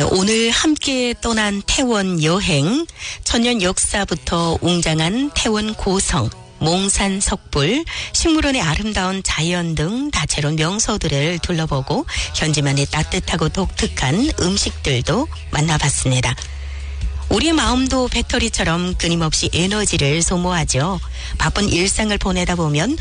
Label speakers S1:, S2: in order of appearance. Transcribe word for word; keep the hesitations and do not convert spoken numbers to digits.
S1: 오늘 함께 떠난 태원 여행, 천년 역사부터 웅장한 태원 고성, 몽산 석불, 식물원의 아름다운 자연 등 다채로운 명소들을 둘러보고 현지만의 따뜻하고 독특한 음식들도 만나봤습니다. 우리의 마음도 배터리처럼 끊임없이 에너지를 소모하죠. 바쁜 일상을 보내다 보면